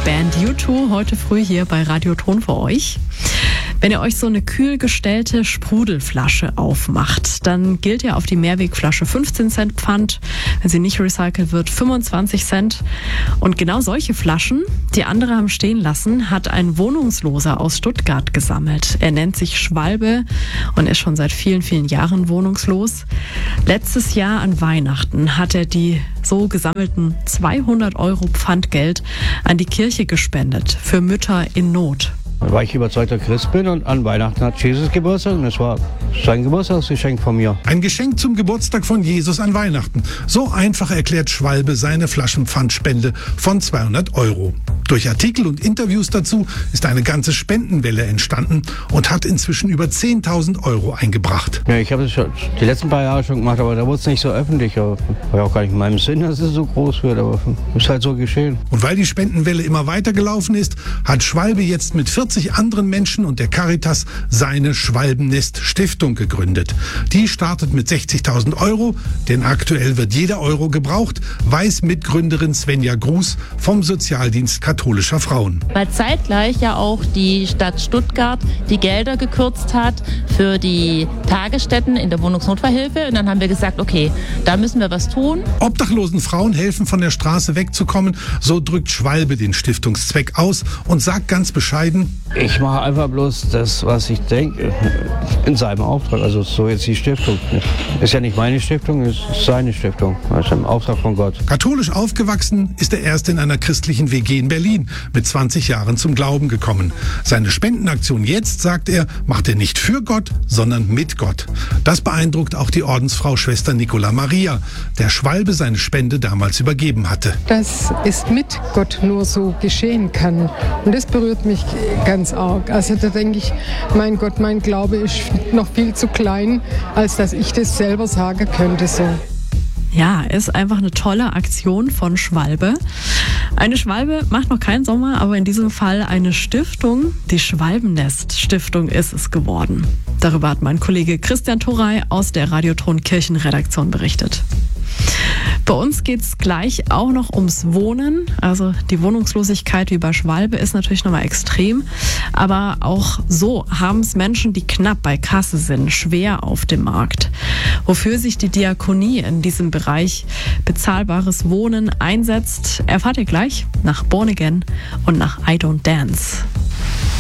Band U2 heute früh hier bei Radioton für euch. Wenn ihr euch so eine kühl gestellte Sprudelflasche aufmacht, dann gilt ja auf die Mehrwegflasche 15 Cent Pfand. Wenn sie nicht recycelt wird, 25 Cent. Und genau solche Flaschen, die andere haben stehen lassen, hat ein Wohnungsloser aus Stuttgart gesammelt. Er nennt sich Schwalbe und ist schon seit vielen, vielen Jahren wohnungslos. Letztes Jahr an Weihnachten hat er die so gesammelten 200 € Pfandgeld an die Kirche gespendet für Mütter in Not. Weil ich überzeugter Christ bin und an Weihnachten hat Jesus Geburtstag und das war sein Geburtstagsgeschenk von mir. Ein Geschenk zum Geburtstag von Jesus an Weihnachten. So einfach erklärt Schwalbe seine Flaschenpfandspende von 200 €. Durch Artikel und Interviews dazu ist eine ganze Spendenwelle entstanden und hat inzwischen über 10.000 € eingebracht. Ja, ich habe es schon die letzten paar Jahre schon gemacht, aber da wurde es nicht so öffentlich. War ja auch gar nicht in meinem Sinn, dass es so groß wird, aber ist halt so geschehen. Und weil die Spendenwelle immer weiter gelaufen ist, hat Schwalbe jetzt mit 40 anderen Menschen und der Caritas seine Schwalbennest-Stiftung gegründet. Die startet mit 60.000 €, denn aktuell wird jeder Euro gebraucht, weiß Mitgründerin Svenja Gruß vom Sozialdienst katholischer Frauen. Weil zeitgleich ja auch die Stadt Stuttgart die Gelder gekürzt hat für die Tagesstätten in der Wohnungsnotfallhilfe. Und dann haben wir gesagt, okay, da müssen wir was tun. Obdachlosen Frauen helfen, von der Straße wegzukommen. So drückt Schwalbe den Stiftungszweck aus und sagt ganz bescheiden: Ich mache einfach bloß das, was ich denke, in seinem Auftrag. Also so jetzt die Stiftung. Ist ja nicht meine Stiftung, ist seine Stiftung. Also im Auftrag von Gott. Katholisch aufgewachsen ist er erst in einer christlichen WG in Berlin mit 20 Jahren zum Glauben gekommen. Seine Spendenaktion jetzt, sagt er, macht er nicht für Gott, sondern mit Gott. Das beeindruckt auch die Ordensfrau Schwester Nicola Maria, der Schwalbe seine Spende damals übergeben hatte. Dass es mit Gott nur so geschehen kann. Und das berührt mich ganz arg. Also da denke ich, mein Gott, mein Glaube ist noch viel zu klein, als dass ich das selber sagen könnte so. Ja, ist einfach eine tolle Aktion von Schwalbe. Eine Schwalbe macht noch keinen Sommer, aber in diesem Fall eine Stiftung. Die Schwalbennest-Stiftung ist es geworden. Darüber hat mein Kollege Christian Thorey aus der Radioton Kirchenredaktion berichtet. Bei uns geht's gleich auch noch ums Wohnen. Also die Wohnungslosigkeit wie bei Schwalbe ist natürlich nochmal extrem. Aber auch so haben es Menschen, die knapp bei Kasse sind, schwer auf dem Markt. Wofür sich die Diakonie in diesem Bereich bezahlbares Wohnen einsetzt, erfahrt ihr gleich nach Born Again und nach I Don't Dance.